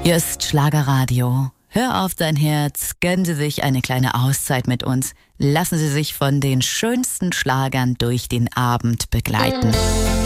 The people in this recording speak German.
Hier ist Schlagerradio. Hör auf dein Herz, gönnen Sie sich eine kleine Auszeit mit uns. Lassen Sie sich von den schönsten Schlagern durch den Abend begleiten.